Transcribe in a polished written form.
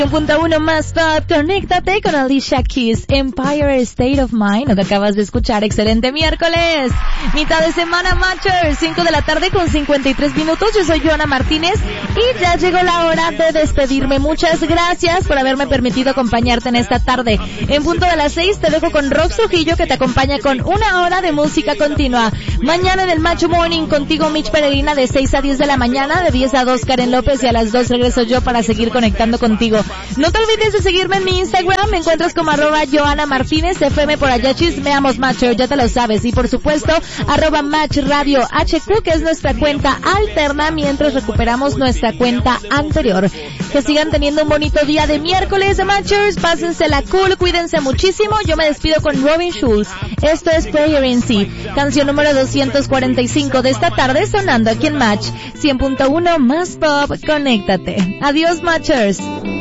1.1 más top, conéctate con Alicia Keys, Empire State of Mind, lo que acabas de escuchar. Excelente miércoles, mitad de semana, Matchers, 5 de la tarde con 53 minutos. Yo soy Joana Martínez y ya llegó la hora de despedirme. Muchas gracias por haberme permitido acompañarte en esta tarde. En punto de las 6 te dejo con Rox Trujillo, que te acompaña con una hora de música continua. Mañana en el Macho Morning contigo, Mitch Peregrina, de 6 a 10 de la mañana, de 10 a 2 Karen López, y a las 2 regreso yo para seguir conectando contigo. No te olvides de seguirme en mi Instagram, me encuentras como @Joana Martínez FM. Por allá chismeamos, Matcher, ya te lo sabes. Y por supuesto, @Match Radio HQ, que es nuestra cuenta alterna mientras recuperamos nuestra cuenta anterior. Que sigan teniendo un bonito día de miércoles, Matchers, pásensela cool, cuídense muchísimo. Yo me despido con Robin Schulz. Esto es Prayer in Sea, canción número 245 de esta tarde, sonando aquí en Match 100.1 más pop. Conéctate. Adiós, Matchers.